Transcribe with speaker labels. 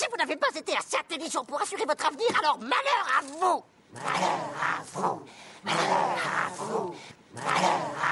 Speaker 1: Si vous n'avez pas été assez intelligent pour assurer votre avenir, alors malheur à vous. Malheur à vous. Malheur à vous. Malheur